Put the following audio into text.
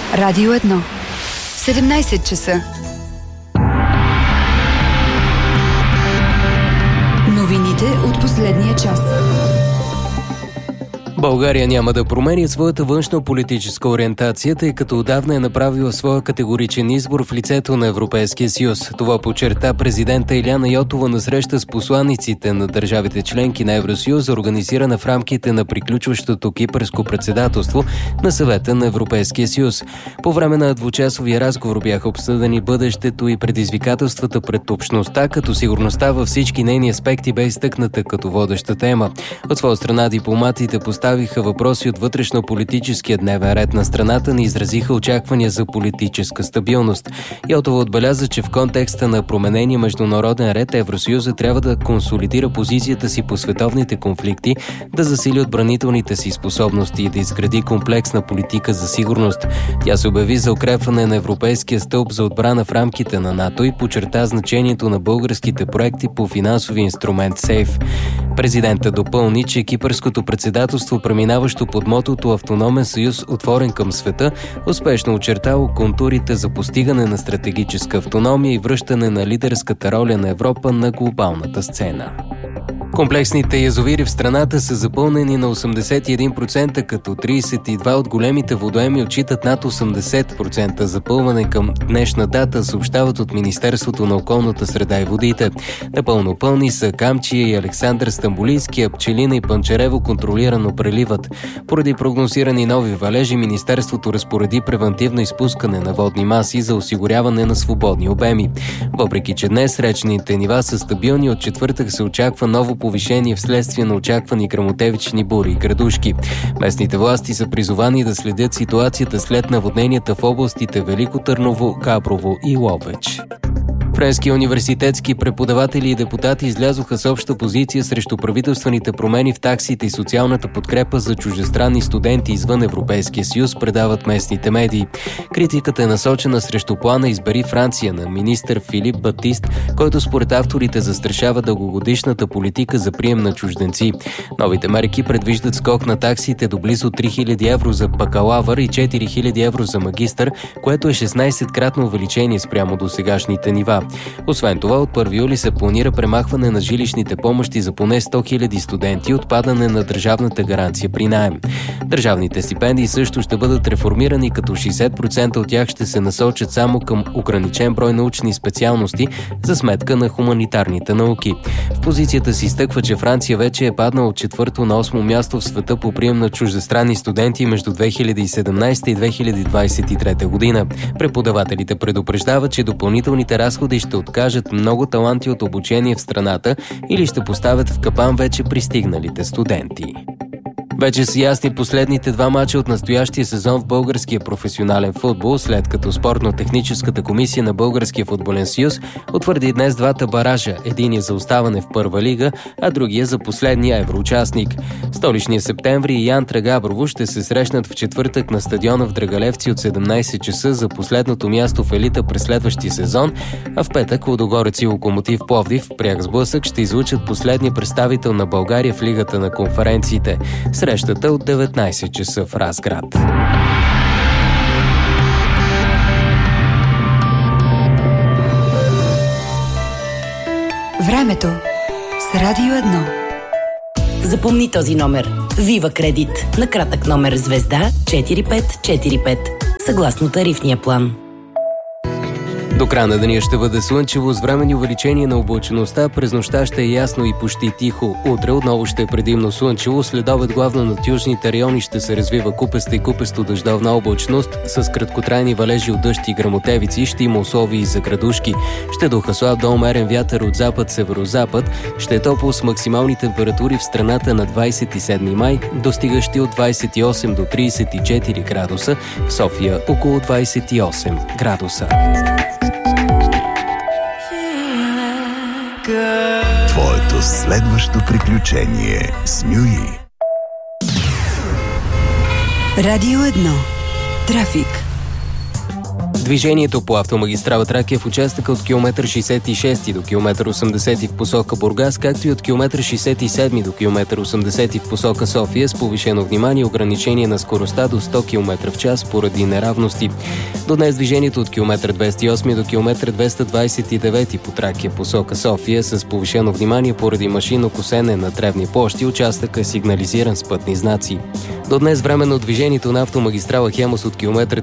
Радио 1. 17 часа. Новините от последния час. България няма да промени своята външно-политическа ориентация, тъй като отдавна е направила своя категоричен избор в лицето на Европейския съюз. Това подчерта президента Илияна Йотова на среща с посланиците на държавите членки на Евросъюз, организирана в рамките на приключващото кипърско председателство на Съвета на Европейския съюз. По време на двучасовия разговор бяха обсъдени бъдещето и предизвикателствата пред общността, като сигурността във всички нейни аспекти бе изтъкната като водеща тема. От своя страна дипломатите поставиха въпроси от вътрешно-политическия дневен ред на страната ни, изразиха очаквания за политическа стабилност. Йотова отбеляза, че в контекста на променения международен ред Евросъюза трябва да консолидира позицията си по световните конфликти, да засили отбранителните си способности и да изгради комплексна политика за сигурност. Тя се обяви за укрепване на Европейския стълб за отбрана в рамките на НАТО и подчерта значението на българските проекти по финансови инструмент СЕЙФ. Президентът допълни, че кипърското председателство, преминаващо под мотото «Автономен съюз, отворен към света», успешно очертало контурите за постигане на стратегическа автономия и връщане на лидерската роля на Европа на глобалната сцена. Комплексните язовири в страната са запълнени на 81%, като 32 от големите водоеми отчитат над 80% запълване към днешна дата, съобщават от Министерството на околната среда и водите. Напълно пълни са Камчия и Александър Стамболийски, а Пчелина и Панчарево контролирано преливат. Поради прогнозирани нови валежи, Министерството разпореди превантивно изпускане на водни маси за осигуряване на свободни обеми. Въпреки че днес речните нива са стабилни, от четвъртък се очаква ново повишение вследствие на очаквани гръмотевични бури и градушки. Местните власти са призовани да следят ситуацията след наводненията в областите Велико Търново, Габрово и Ловеч. Френски университетски преподаватели и депутати излязоха с обща позиция срещу правителствените промени в таксите и социалната подкрепа за чуждестранни студенти извън Европейския съюз, предават местните медии. Критиката е насочена срещу плана «Избери Франция» на министър Филип Батист, който според авторите застрашава дългогодишната политика за прием на чужденци. Новите мерки предвиждат скок на таксите до близо 3000 евро за бакалавър и 4000 евро за магистър, което е 16-кратно увеличение спрямо до сегашните нива. Освен това, от 1 юли се планира премахване на жилищните помощи за поне 100 000 студенти и отпадане на държавната гаранция при наем. Държавните стипендии също ще бъдат реформирани, като 60% от тях ще се насочат само към ограничен брой научни специалности за сметка на хуманитарните науки. В позицията си изтъква, че Франция вече е паднала от 4-то на 8-о място в света по прием на чуждестранни студенти между 2017 и 2023 година. Преподавателите предупреждават, че допълнителните разходи ще откажат много таланти от обучение в страната или ще поставят в капан вече пристигналите студенти. Вече са ясни последните два мача от настоящия сезон в българския професионален футбол, след като Спортно-техническата комисия на Българския футболен съюз утвърди днес двата баража, единия за оставане в първа лига, а другия за последния евроучастник. Столичния Септември и Янтра Габрово ще се срещнат в четвъртък на стадиона в Драгалевци от 17 часа за последното място в елита през следващия сезон, а в петък Лудогорец и Локомотив Пловдив в пряк сблъсък ще излучат последния представител на България в Лигата на конференциите. Срещата от 19 часа в Разград. Времето с Радио 1. Запомни този номер. Вива Кредит. На кратък номер звезда 4545. Съгласно тарифния план. До края на деня ще бъде слънчево с временни увеличение на облачността. През нощта ще е ясно и почти тихо. Утре отново ще е предимно слънчево. След обед главно над южните райони ще се развива купеста и купесто дъждовна облачност. С краткотрайни валежи от дъжд и гръмотевици ще има условия и за градушки. Ще духа слаб до умерен вятър от запад-северозапад. Ще е топло с максимални температури в страната на 27 май, достигащи от 28 до 34 градуса. В София около 28 градуса. Твоето следващо приключение с Мюи. Радио 1. Трафик. Движението по автомагистрала Тракия в участъка от километър 66 до километър 80 в посока Бургас, както и от километър 67 до километър 80 в посока София с повишено внимание и ограничение на скоростта до 100 км в час поради неравности. До днес движението от километър 208 до километър 229 по Тракия посока София с повишено внимание поради машинно косене на тревни площи, участък е сигнализиран с пътни знаци. До днес временно движението на автомагистрала Хемус от километър